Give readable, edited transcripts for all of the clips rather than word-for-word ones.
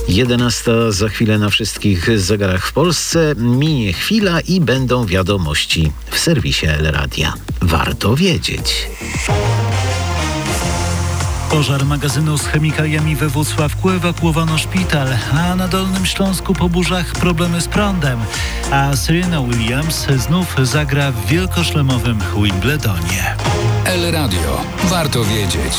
11 za chwilę na wszystkich zegarach w Polsce. Minie chwila i będą wiadomości w serwisie Elradia. Warto wiedzieć. Pożar magazynu z chemikaliami we Włocławku, ewakuowano szpital, a na Dolnym Śląsku po burzach problemy z prądem. A Serena Williams znów zagra w wielkoszlemowym Wimbledonie. Elradio. Warto wiedzieć.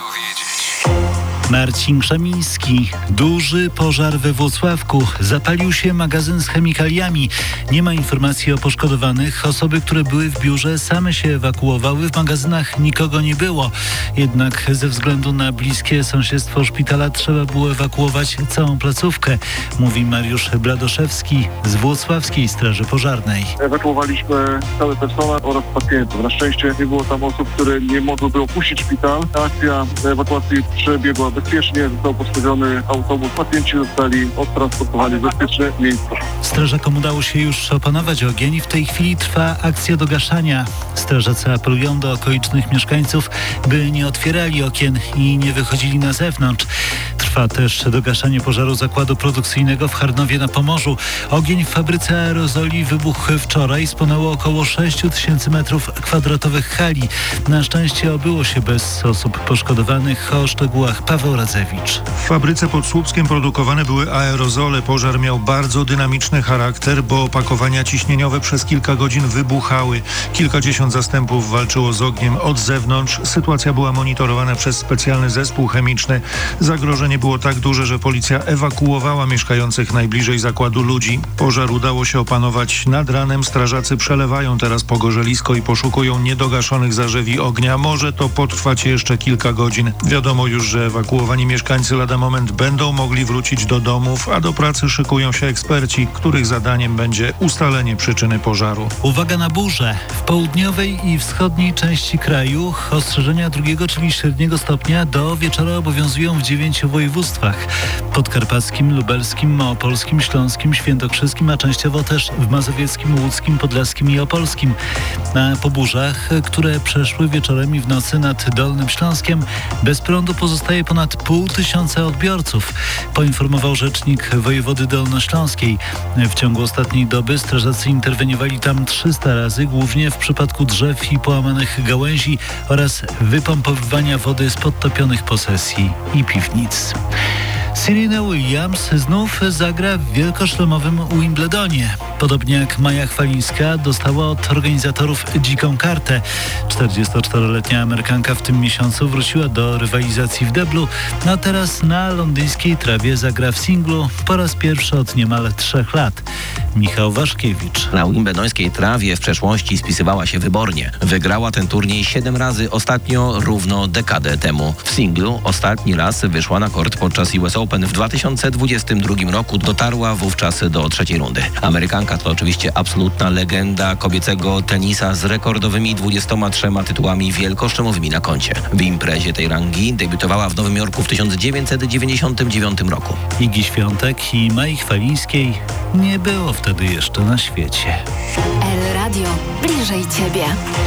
Marcin Krzemiński. Duży pożar we Włocławku. Zapalił się magazyn z chemikaliami. Nie ma informacji o poszkodowanych. Osoby, które były w biurze, same się ewakuowały. W magazynach nikogo nie było. Jednak ze względu na bliskie sąsiedztwo szpitala trzeba było ewakuować całą placówkę, mówi Mariusz Bladoszewski z Włocławskiej Straży Pożarnej. Ewakuowaliśmy cały personel oraz pacjentów. Na szczęście nie było tam osób, które nie mogłyby opuścić szpital. Akcja ewakuacji przebiegła bezpiecznie, został postawiony autobus. Pacjenci zostali odtransportowani w bezpieczne miejsca. Strażakom udało się już opanować ogień. W tej chwili trwa akcja dogaszania. Strażacy apelują do okolicznych mieszkańców, by nie otwierali okien i nie wychodzili na zewnątrz. Trwa też dogaszanie pożaru zakładu produkcyjnego w Charnowie na Pomorzu. Ogień w fabryce aerozoli wybuchł wczoraj. Spłonęło około 6000 m2 hali. Na szczęście obyło się bez osób poszkodowanych. O szczegółach Paweł Radzewicz. W fabryce pod Słupskiem produkowane były aerozole. Pożar miał bardzo dynamiczny charakter, bo opakowania ciśnieniowe przez kilka godzin wybuchały. Kilkadziesiąt zastępów walczyło z ogniem od zewnątrz. Sytuacja była monitorowana przez specjalny zespół chemiczny. Zagrożenie było tak duże, że policja ewakuowała mieszkających najbliżej zakładu ludzi. Pożar udało się opanować nad ranem. Strażacy przelewają teraz pogorzelisko i poszukują niedogaszonych zarzewi ognia. Może to potrwać jeszcze kilka godzin. Wiadomo już, że ewakuowani mieszkańcy lada moment będą mogli wrócić do domów, a do pracy szykują się eksperci, których zadaniem będzie ustalenie przyczyny pożaru. Uwaga na burzę. W południowej i wschodniej części kraju ostrzeżenia drugiego, czyli średniego stopnia do wieczora obowiązują w 9 województwach. Podkarpackim, lubelskim, małopolskim, śląskim, świętokrzyskim, a częściowo też w mazowieckim, łódzkim, podlaskim i opolskim. A po burzach, które przeszły wieczorem i w nocy nad Dolnym Śląskiem, bez prądu pozostaje ponad 500 odbiorców, poinformował rzecznik wojewody dolnośląskiej. W ciągu ostatniej doby strażacy interweniowali tam 300 razy, głównie w przypadku drzew i połamanych gałęzi oraz wypompowywania wody z podtopionych posesji i piwnic. Serena Williams znów zagra w wielkoszlemowym Wimbledonie. Podobnie jak Maja Chwalińska dostała od organizatorów dziką kartę. 44-letnia Amerykanka w tym miesiącu wróciła do rywalizacji w deblu, a teraz na londyńskiej trawie zagra w singlu po raz pierwszy od niemal 3 lat. Michał Waszkiewicz. Na wimbledońskiej trawie w przeszłości spisywała się wybornie. Wygrała ten turniej 7 razy, ostatnio równo dekadę temu. W singlu ostatni raz wyszła na kort podczas US Open w 2022 roku. Dotarła wówczas do 3. rundy. Amerykanka to oczywiście absolutna legenda kobiecego tenisa z rekordowymi 23 tytułami wielkoszlemowymi na koncie. W imprezie tej rangi debiutowała w Nowym Jorku w 1999 roku. Igi Świątek i Mai Chwalińskiej nie było wtedy jeszcze na świecie. Elradio. Bliżej Ciebie.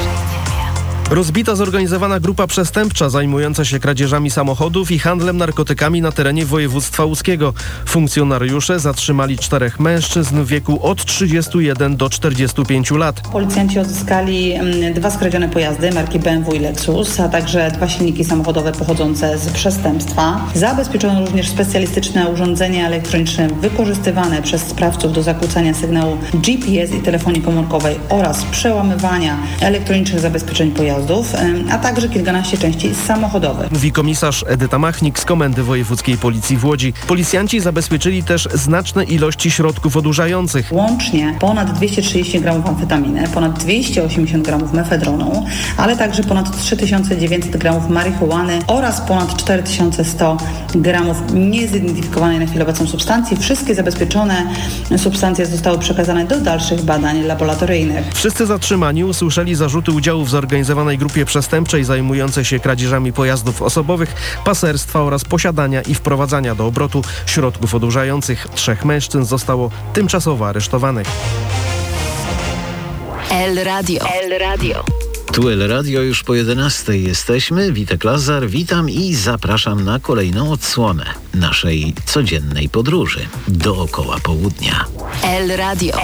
Rozbita zorganizowana grupa przestępcza zajmująca się kradzieżami samochodów i handlem narkotykami na terenie województwa łódzkiego. Funkcjonariusze zatrzymali 4 mężczyzn w wieku od 31 do 45 lat. Policjanci odzyskali 2 skradzione pojazdy marki BMW i Lexus, a także 2 silniki samochodowe pochodzące z przestępstwa. Zabezpieczono również specjalistyczne urządzenia elektroniczne wykorzystywane przez sprawców do zakłócania sygnału GPS i telefonii komórkowej oraz przełamywania elektronicznych zabezpieczeń pojazdów, a także kilkanaście części samochodowych. Mówi komisarz Edyta Machnik z Komendy Wojewódzkiej Policji w Łodzi. Policjanci zabezpieczyli też znaczne ilości środków odurzających. Łącznie ponad 230 gramów amfetaminy, ponad 280 gramów mefedronu, ale także ponad 3900 gramów marihuany oraz ponad 4100 gramów niezidentyfikowanej na chwilę obecną substancji. Wszystkie zabezpieczone substancje zostały przekazane do dalszych badań laboratoryjnych. Wszyscy zatrzymani usłyszeli zarzuty udziału w zorganizowanej grupie przestępczej zajmującej się kradzieżami pojazdów osobowych, paserstwa oraz posiadania i wprowadzania do obrotu środków odurzających. 3 mężczyzn zostało tymczasowo aresztowanych. El Radio. Tu El Radio, już po 11 jesteśmy. Witek Lazar, witam i zapraszam na kolejną odsłonę naszej codziennej podróży dookoła południa. El Radio.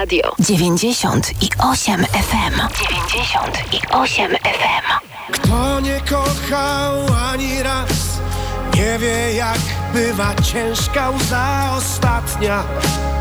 98 FM. Kto nie kochał ani raz, nie wie jak bywa ciężka łza ostatnia.